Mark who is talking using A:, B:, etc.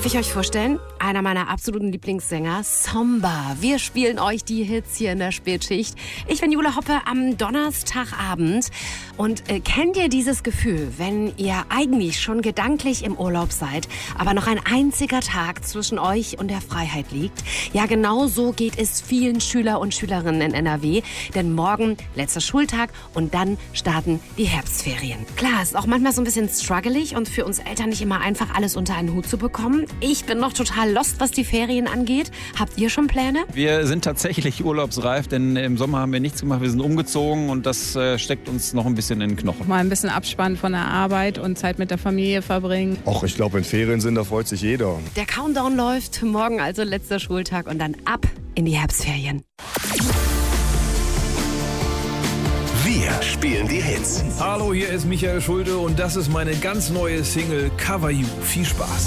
A: ich euch vorstellen? Einer meiner absoluten Lieblingssänger, Somba. Wir spielen euch die Hits hier in der Spätschicht. Ich bin Jule Hoppe am Donnerstagabend. Und kennt ihr dieses Gefühl, wenn ihr eigentlich schon gedanklich im Urlaub seid, aber noch ein einziger Tag zwischen euch und der Freiheit liegt? Ja, genau so geht es vielen Schüler und Schülerinnen in NRW. Denn morgen letzter Schultag und dann starten die Herbstferien. Klar, ist auch manchmal so ein bisschen struggelig und für uns Eltern nicht immer einfach, alles unter einen Hut zu bekommen. Ich bin noch total lost, was die Ferien angeht. Habt ihr schon Pläne?
B: Wir sind tatsächlich urlaubsreif, denn im Sommer haben wir nichts gemacht. Wir sind umgezogen und das steckt uns noch ein bisschen in den Knochen.
C: Mal ein bisschen Abspannen von der Arbeit und Zeit mit der Familie verbringen.
D: Och, ich glaube, wenn Ferien sind, da freut sich jeder.
A: Der Countdown läuft. Morgen also letzter Schultag und dann ab in die Herbstferien.
E: Wir spielen die Hits.
F: Hallo, hier ist Michael Schulte und das ist meine ganz neue Single Cover You. Viel Spaß.